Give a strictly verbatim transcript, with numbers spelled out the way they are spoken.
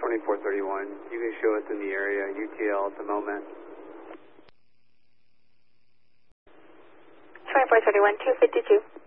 twenty-four thirty-one. You can show us in the area, U T L at the moment. twenty-four thirty-one, two fifty-two.